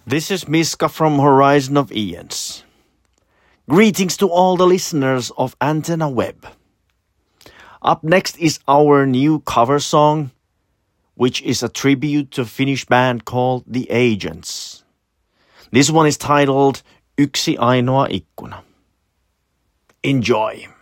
This is Miska from Horizon of Eons. Greetings to all the listeners of Antenna Web. Up next is our new cover song, which is a tribute to a Finnish band called The Agents. This one is titled Yksi ainoa ikkuna. Enjoy!